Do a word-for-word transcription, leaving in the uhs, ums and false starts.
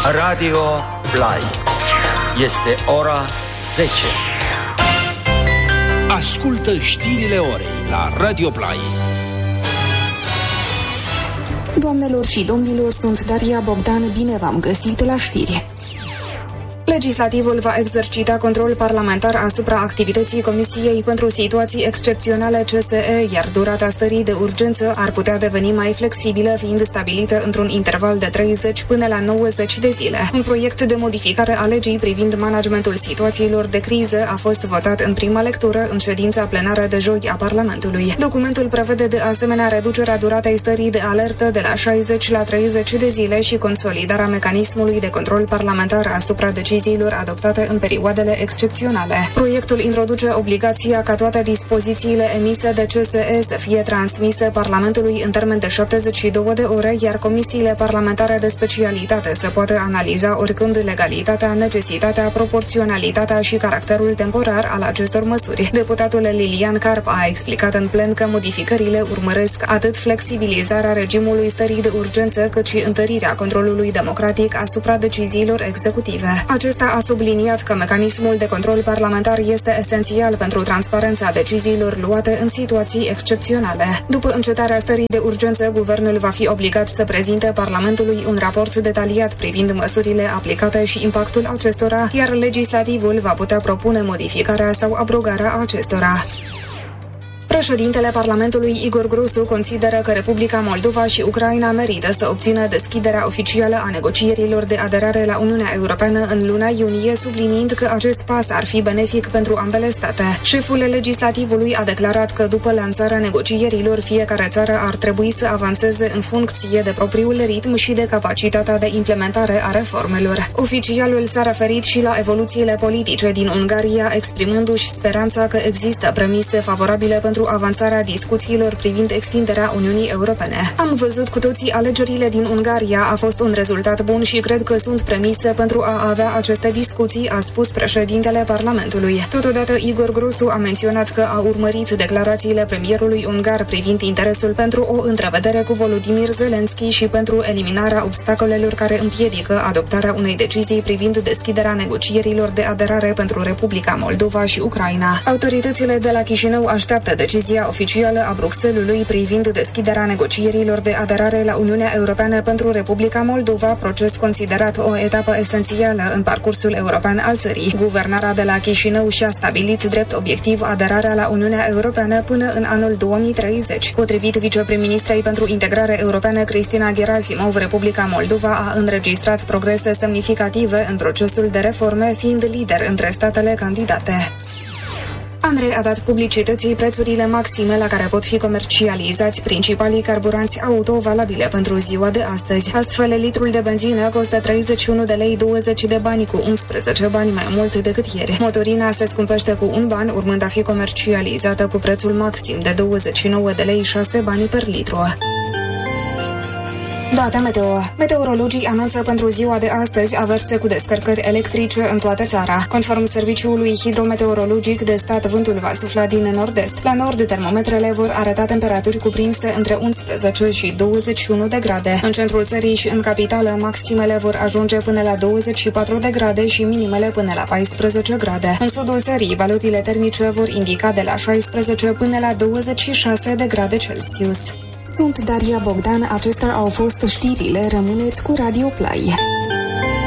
Radio Play. Este ora zece. Ascultă știrile orei la Radio Play. Doamnelor și domnilor, sunt Daria Bogdan, bine v-am găsit la știri. Legislativul va exercita control parlamentar asupra activității Comisiei pentru Situații Excepționale C S E, iar durata stării de urgență ar putea deveni mai flexibilă, fiind stabilită într-un interval de treizeci până la nouăzeci de zile. Un proiect de modificare a legii privind managementul situațiilor de criză a fost votat în prima lectură în ședința plenară de joi a Parlamentului. Documentul prevede de asemenea reducerea duratei stării de alertă de la șaizeci la treizeci de zile și consolidarea mecanismului de control parlamentar asupra deciziilor adoptate în perioadele excepționale. Proiectul introduce obligația ca toate dispozițiile emise de C S E să fie transmise Parlamentului în termen de șaptezeci și două de ore, iar comisiile parlamentare de specialitate să poată analiza oricând legalitatea, necesitatea, proporționalitatea și caracterul temporar al acestor măsuri. Deputatul Lilian Carp a explicat în plen că modificările urmăresc atât flexibilizarea regimului stării de urgență, cât și întărirea controlului democratic asupra deciziilor executive. Acesta a subliniat că mecanismul de control parlamentar este esențial pentru transparența deciziilor luate în situații excepționale. După încetarea stării de urgență, guvernul va fi obligat să prezinte Parlamentului un raport detaliat privind măsurile aplicate și impactul acestora, iar legislativul va putea propune modificarea sau abrogarea acestora. Președintele Parlamentului Igor Grosu consideră că Republica Moldova și Ucraina merită să obțină deschiderea oficială a negocierilor de aderare la Uniunea Europeană în luna iunie, subliniind că acest pas ar fi benefic pentru ambele state. Șeful legislativului a declarat că după lansarea negocierilor, fiecare țară ar trebui să avanseze în funcție de propriul ritm și de capacitatea de implementare a reformelor. Oficialul s-a referit și la evoluțiile politice din Ungaria, exprimându-și speranța că există premise favorabile pentru avansarea discuțiilor privind extinderea Uniunii Europene. Am văzut cu toții alegerile din Ungaria, a fost un rezultat bun și cred că sunt premise pentru a avea aceste discuții, a spus președintele Parlamentului. Totodată, Igor Grosu a menționat că a urmărit declarațiile premierului ungar privind interesul pentru o întrevedere cu Volodymyr Zelensky și pentru eliminarea obstacolelor care împiedică adoptarea unei decizii privind deschiderea negocierilor de aderare pentru Republica Moldova și Ucraina. Autoritățile de la Chișinău așteaptă decizia oficială a Bruxellesului privind deschiderea negocierilor de aderare la Uniunea Europeană pentru Republica Moldova, proces considerat o etapă esențială în parcursul european al țării. Guvernarea de la Chișinău și-a stabilit drept obiectiv aderarea la Uniunea Europeană până în anul două mii treizeci. Potrivit viceprim-ministrei pentru integrare europeană Cristina Gerasimov, Republica Moldova a înregistrat progrese semnificative în procesul de reforme, fiind lider între statele candidate. ANRE a dat publicității prețurile maxime la care pot fi comercializați principalii carburanți auto valabile pentru ziua de astăzi. Astfel, litrul de benzină costă treizeci și unu de lei douăzeci de bani, cu unsprezece bani mai mult decât ieri. Motorina se scumpește cu un ban, urmând a fi comercializată cu prețul maxim de douăzeci și nouă de lei șase bani per litru. Date meteo. Meteorologii anunță pentru ziua de astăzi averse cu descărcări electrice în toată țara. Conform Serviciului Hidrometeorologic de Stat, vântul va sufla din nord-est. La nord, termometrele vor arăta temperaturi cuprinse între unsprezece și douăzeci și unu de grade. În centrul țării și în capitală, maximele vor ajunge până la douăzeci și patru de grade și minimele până la paisprezece grade. În sudul țării, valutile termice vor indica de la șaisprezece până la douăzeci și șase de grade Celsius. Sunt Daria Bogdan, acestea au fost știrile, rămâneți cu Radio Play.